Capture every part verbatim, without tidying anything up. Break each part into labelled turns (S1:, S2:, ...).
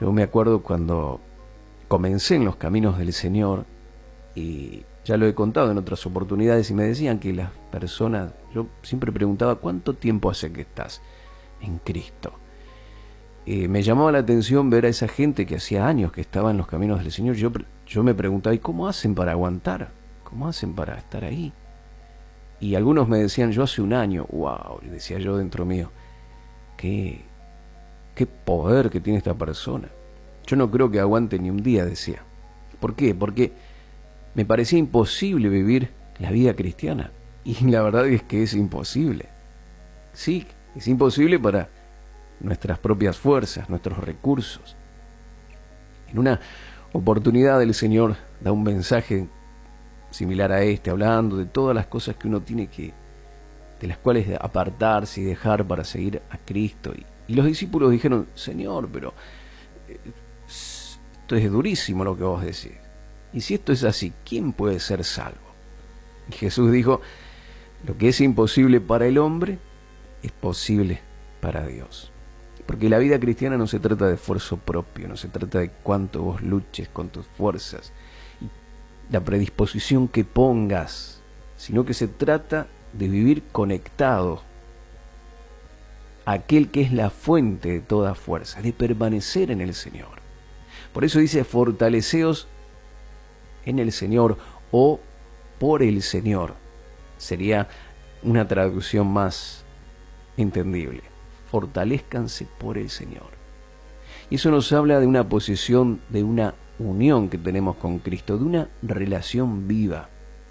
S1: Yo me acuerdo cuando comencé en los caminos del Señor, y ya lo he contado en otras oportunidades, y me decían que las personas, yo siempre preguntaba, ¿cuánto tiempo hace que estás en Cristo? Eh, me llamaba la atención ver a esa gente que hacía años que estaba en los caminos del Señor. Yo, yo me preguntaba, ¿y cómo hacen para aguantar? ¿Cómo hacen para estar ahí? Y algunos me decían, yo hace un año, wow, y decía yo dentro mío, qué, qué poder que tiene esta persona. Yo no creo que aguante ni un día, decía. ¿Por qué? Porque me parecía imposible vivir la vida cristiana. Y la verdad es que es imposible. Sí, es imposible para nuestras propias fuerzas, nuestros recursos. En una oportunidad el Señor da un mensaje similar a este, hablando de todas las cosas que uno tiene que, de las cuales apartarse y dejar para seguir a Cristo. Y, y los discípulos dijeron, Señor, pero eh, esto es durísimo lo que vos decís. Y si esto es así, ¿quién puede ser salvo? Y Jesús dijo, lo que es imposible para el hombre es posible para Dios. Porque la vida cristiana no se trata de esfuerzo propio, no se trata de cuánto vos luches con tus fuerzas y la predisposición que pongas, sino que se trata de vivir conectado a aquel que es la fuente de toda fuerza, de permanecer en el Señor. Por eso dice, fortaleceos en el Señor o por el Señor. Sería una traducción más entendible. Fortalezcanse por el Señor. Y eso nos habla de una posición, de una unión que tenemos con Cristo, de una relación viva.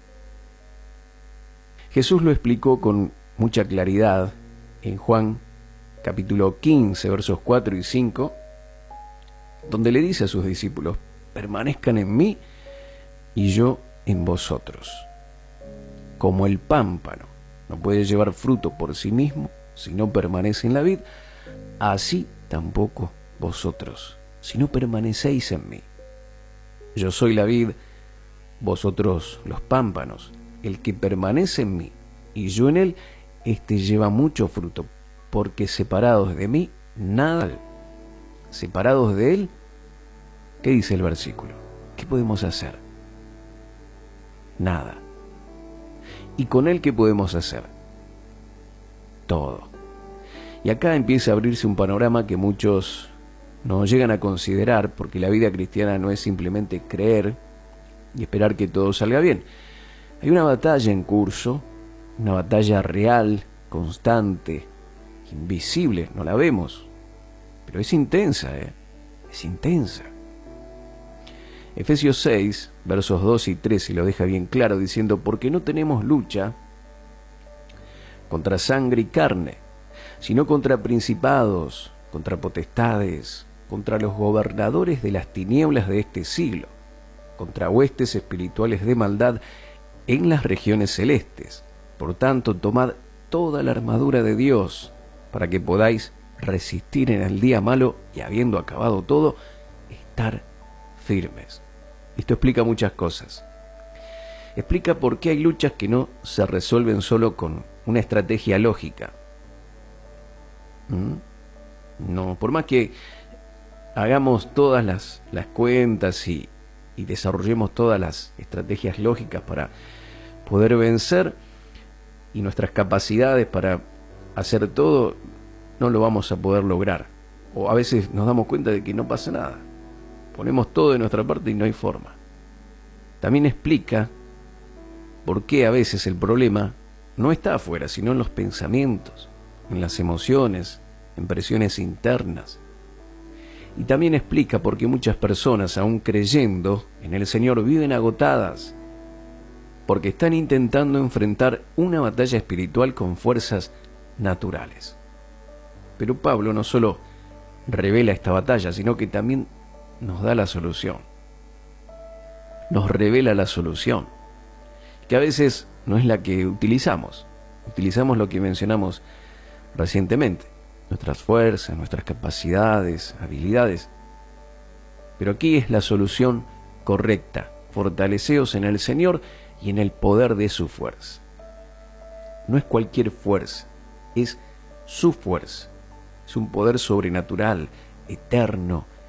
S1: Jesús lo explicó con mucha claridad en Juan capítulo quince, versos cuatro y cinco, donde le dice a sus discípulos, permanezcan en mí y yo en vosotros. Como el pámpano no puede llevar fruto por sí mismo si no permanece en la vid, así tampoco vosotros, si no permanecéis en mí. Yo soy la vid, vosotros los pámpanos. El que permanece en mí y yo en él, éste lleva mucho fruto, porque separados de mí, nada. Separados de él, ¿qué dice el versículo? ¿Qué podemos hacer? Nada. ¿Y con él qué podemos hacer? Todo. Y acá empieza a abrirse un panorama que muchos no llegan a considerar, porque la vida cristiana no es simplemente creer y esperar que todo salga bien. Hay una batalla en curso, una batalla real, constante, invisible, no la vemos, pero es intensa, ¿eh? Es intensa. Efesios seis, versos dos y tres, y lo deja bien claro, diciendo, porque no tenemos lucha contra sangre y carne, sino contra principados, contra potestades, contra los gobernadores de las tinieblas de este siglo, contra huestes espirituales de maldad en las regiones celestes. Por tanto, tomad toda la armadura de Dios, para que podáis resistir en el día malo y, habiendo acabado todo, estar firmes. Esto explica muchas cosas. Explica por qué hay luchas que no se resuelven solo con una estrategia lógica. ¿Mm? No, por más que hagamos todas las, las cuentas y, y desarrollemos todas las estrategias lógicas para poder vencer, y nuestras capacidades para hacer todo, no lo vamos a poder lograr. O a veces nos damos cuenta de que no pasa nada. Ponemos todo de nuestra parte y no hay forma. También explica por qué a veces el problema no está afuera, sino en los pensamientos, en las emociones, en presiones internas. Y también explica por qué muchas personas, aún creyendo en el Señor, viven agotadas, porque están intentando enfrentar una batalla espiritual con fuerzas naturales. Pero Pablo no solo revela esta batalla, sino que también nos da la solución. Nos revela la solución, que a veces no es la que utilizamos. Utilizamos lo que mencionamos recientemente, nuestras fuerzas, nuestras capacidades, habilidades. Pero aquí es la solución correcta. Fortaleceos en el Señor y en el poder de su fuerza. No es cualquier fuerza, es su fuerza. Es un poder sobrenatural, eterno,